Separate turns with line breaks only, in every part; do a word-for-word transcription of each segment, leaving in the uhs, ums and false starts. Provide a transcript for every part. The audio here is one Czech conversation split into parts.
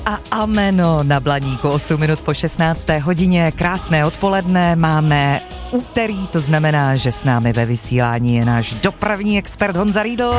A ameno na Blaníku, osm minut po šestnácté hodině, krásné odpoledne, máme úterý, to znamená, že s námi ve vysílání je náš dopravní expert Honza Riedl.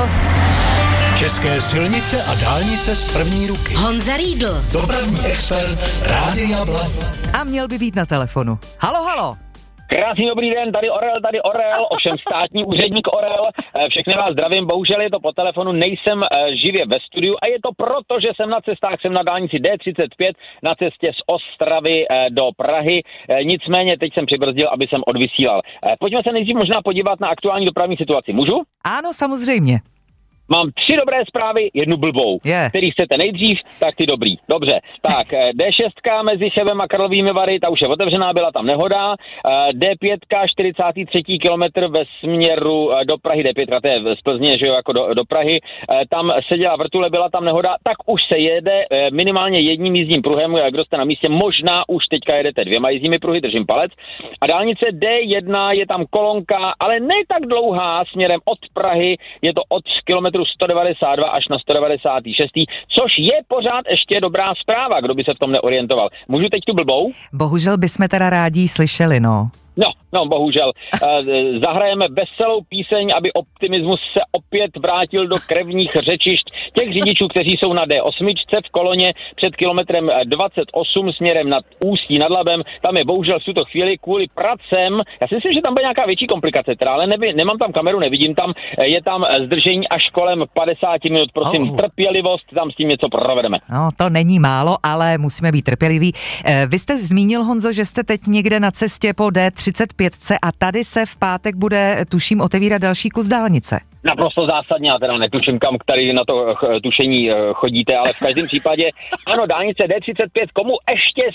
České silnice a dálnice z první ruky.
Honza Riedl,
dopravní expert Rádia Blaník.
A měl by být na telefonu. Halo, halo.
Krásný dobrý den, tady Orel, tady Orel, ovšem státní úředník Orel. Všechny vás zdravím, bohužel je to po telefonu, nejsem živě ve studiu a je to proto, že jsem na cestách, jsem na dálnici D třicet pět na cestě z Ostravy do Prahy. Nicméně teď jsem přibrzdil, aby jsem odvysílal. Pojďme se nejdřív možná podívat na aktuální dopravní situaci. Můžu?
Ano, samozřejmě.
Mám tři dobré zprávy, jednu blbou.
Yeah.
Který chcete nejdřív, tak ty dobrý. Dobře, tak D šest mezi Chebem a Karlovými Vary, ta už je otevřená, byla tam nehoda. D pět, čtyřicátý třetí kilometr ve směru do Prahy, D pět, to je z Plzně, že jo, jako do, do Prahy. Tam seděla vrtule, byla tam nehoda, tak už se jede minimálně jedním jízdním pruhem, kdo jste na místě, možná už teďka jedete dvěma jízdními pruhy, držím palec. A dálnice D jedna je tam kolonka, ale ne tak dlouhá, směrem od Prahy, je to od kilometru sto devadesát dva až na sto devadesát šest, což je pořád ještě dobrá zpráva, kdo by se v tom neorientoval. Můžu teď tu blbou?
Bohužel bychom teda rádi slyšeli, no.
No, no, bohužel. Zahrajeme veselou píseň, aby optimismus se opět vrátil do krevních řečišť těch řidičů, kteří jsou na D osm v koloně před kilometrem dvacet osm směrem nad Ústí nad Labem. Tam je bohužel v tuto chvíli kvůli pracem. Já si myslím, že tam bude nějaká větší komplikace, teda, ale nevi, nemám tam kameru, nevidím tam. Je tam zdržení až kolem padesát minut. Prosím, oh. trpělivost, tam s tím něco provedeme.
No, to není málo, ale musíme být trpěliví. Vy jste zmínil, Honzo, že jste teď někde na cestě po D třicet pět a tady se v pátek bude, tuším, otevírat další kus dálnice.
Naprosto zásadně, já teda netuším, kam tady na to tušení chodíte, ale v každém případě, ano, dálnice D třicet pět, komu ještě